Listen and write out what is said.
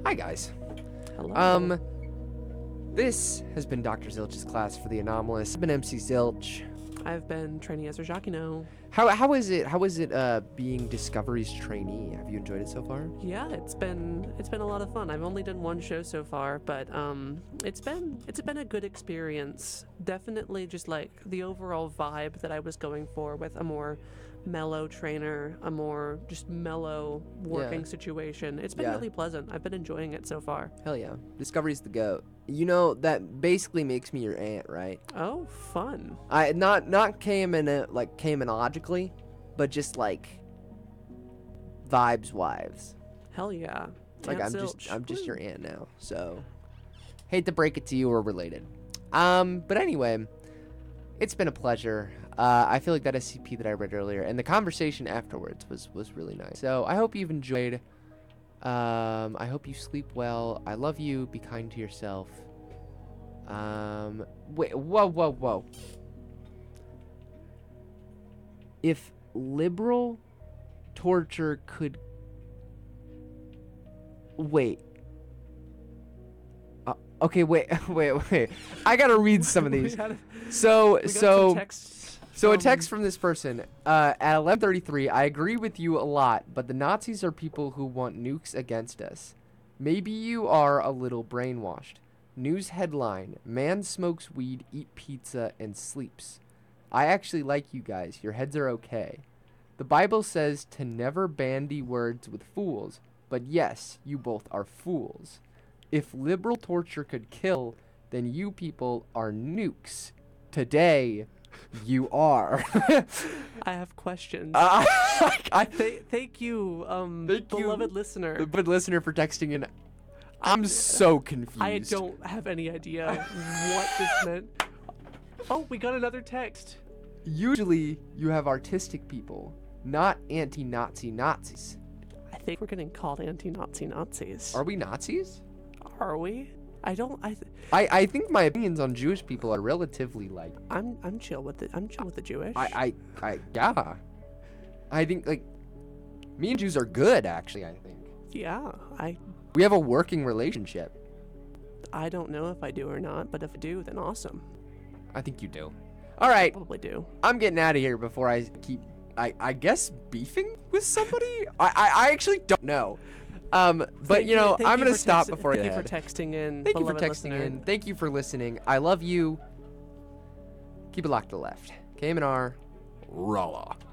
Hi guys. Hello. This has been Dr. Zilch's class for the anomalous. I've been MC Zilch. I've been training as Jacquino. How is it being Discovery's trainee? Have you enjoyed it so far? Yeah, it's been a lot of fun. I've only done one show so far, but it's been a good experience. Definitely just like the overall vibe that I was going for, with a more mellow trainer, a more just mellow working situation. It's been really pleasant. I've been enjoying it so far. Hell yeah. Discovery's the GOAT. You know, that basically makes me your aunt, right? Oh, fun. Not Caymanologically, but just like vibes wives. Hell yeah. Like Aunt I'm just Zilch. your aunt now. So hate to break it to you, we're related. But anyway, it's been a pleasure. I feel like that SCP that I read earlier and the conversation afterwards was really nice. So I hope you've enjoyed. I hope you sleep well. I love you. Be kind to yourself. Wait, whoa. If liberal torture could... Wait. Okay, wait. I gotta read some of these. So a text from this person. At 11:33, I agree with you a lot, but the Nazis are people who want nukes against us. Maybe you are a little brainwashed. News headline: Man smokes weed, eat pizza, and sleeps. I actually like you guys. Your heads are okay. The Bible says to never bandy words with fools, but yes, you both are fools. If liberal torture could kill, then you people are nukes. Today, you are. I have questions. Thank you, Thank beloved you, listener. beloved listener, for texting in. I'm so confused. I don't have any idea what this meant. Oh, we got another text. Usually, you have artistic people, not anti-Nazi Nazis. I think we're getting called anti-Nazi Nazis. Are we Nazis? Are we? I I think my opinions on Jewish people are relatively like. I'm chill with the Jewish. Yeah. I think like me and Jews are good, actually. I think. Yeah, We have a working relationship. I don't know if I do or not, but if I do, then awesome. I think you do. All right, Probably do. I'm getting out of here before I keep, I guess, beefing with somebody. I actually don't know. But you know, I'm gonna stop before I get ahead. Thank you for texting in. Thank you for beloved texting listener. in. Thank you for listening. I love you. Keep it locked to the left. Cayman R. Rala.